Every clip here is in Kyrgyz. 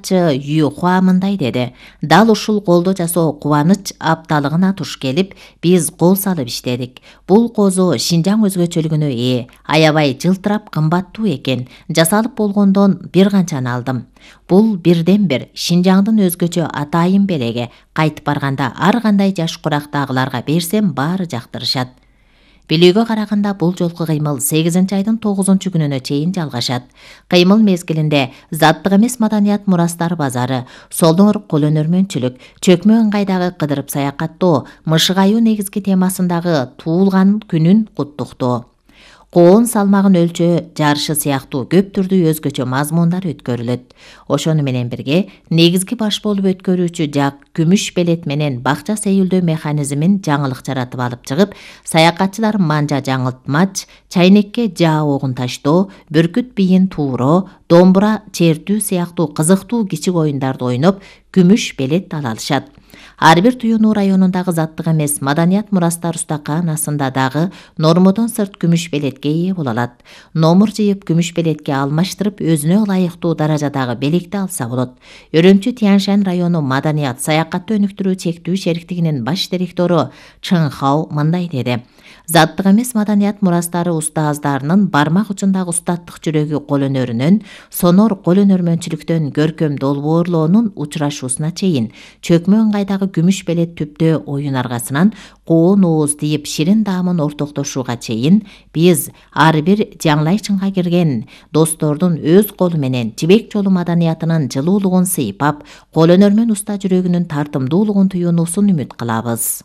катчы Ю Хуа мындай деди: "Дал ушул колдо жасоо кубаныч апталыгына туш келип, биз кол салып иштедик. Бул козу Шинжаң өзгөчөлүгүнө ээ, аябай жылтырап кымбаттуу экен. Жасалып болгондон бир канчаны алдым. Бул бирден бир Шинжаңдын өзгөчө атайын белеги. Кайтып барганда ар кандай жаш курактагыларга берсем баары жактырышат." Билүүгө караганда бул жолку кыймыл 8-айдын 9-күнүнө чейин жалгашат. Кыймыл мезгилинде заттык эмес маданият мурастары базары, солдоңор кол өнөрмөнчүлүк, чөкмө ыңгайдагы кыдырып саякаттоо, мышык аюу негизги темасындагы туулган күнүн куттуктоо, коон салмагын өлчөө жарышы сыяктуу көп түрдүү өзгөчө мазмундар өткөрүлөт. Ошону менен бирге негизги баш болуп өткөрүүчү жак күмүш белет менен бакча сейилдөө механизмин жаңылык жаратып алып чыгып, саякатчылар манжа жаңылтмач, чайнекке жаа огун таштоо, бүркүт бийин тууроо, домбура чертүү сыяктуу кызыктуу кичик оюндарды ойноп, күмүш белет ала алышат. Ар бир Туюнуу районундагы заттык эмес маданият мурастар устаканасында дагы нормодон сырт күмүш белетке ээ боло алат. Номур жыйып күмүш белетке алмаштырып, өзүнө ылайыктуу даражадагы белекти алса болот. Өрөмчү Тяньшань району маданият саякатты өнүктүрүү чектүү шериктигинин баш директору Чын Хау мындай деди: "Заттык эмес маданият мурастары устаздарынын бармак учундагы устаттык жүрөгү кол өнөрүнөн, сонор кол өнөрмөнчүлүктөн көркөм долбоорлоонун учурашуусуна чейин, чөкмө ыңгайдагы күмүш белет түптөө оюн аргасынан коон ооз тийип ширин даамын ортоктошууга чейин, биз ар бир жаңлайчынга кирген достордун өз колу менен жибек жолу маданиятынын жылуулугун сыйпап, кол өнөрмөн уста жүрөгүнүн тартымдуулугун туюунусун үмүт кылабыз."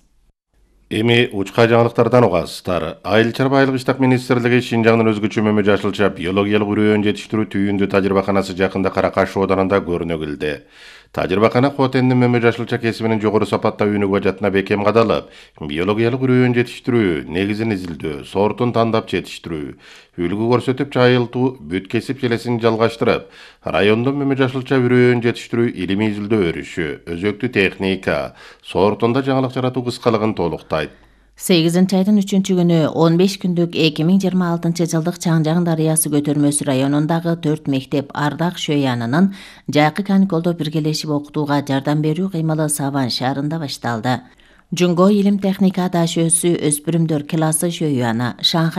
Эми учка жаңылыктардан угасыздар. Айыл чарбайлык иштак министрлиги Шинжаңдын өзгөчө мөмө жашылча биологиялык үрөөн жетиштирүү түйүндү тажрыйбаканасы жакында Каракаш оодарында көрүнө келди. Тажрыйбакана Хотендин мөмө жашылча кесибинин жогору сапатта өнүгүү бажатына бекем кадалып, биологиялык үрөөн жетиштирүү, негизин изилдөө, сортун тандап жетиштирүү, үлгү көрсөтүп жайылтуу, бүт кесип желесин жалгаштырып, райондо мөмө жашылча үрөөн жетиштирүү илимий изилдөө өрүшү, өзөктүү техника, сортунда жаңылык жаратуу кыскалыгын толуктайт. 8-айдын 3-күнү 15 күндүк 2026 Чаңжаң дарыясы көтөрмөсү районундагы 4 мектеп Ардак Шөянынын жайкы каникулдо биргелешип окутууга жардам берүү кыймылы Саван шаарында башталды. Жуңго илим техника даш өсүү өспүрүмдөр классы Шөяны, Шанхай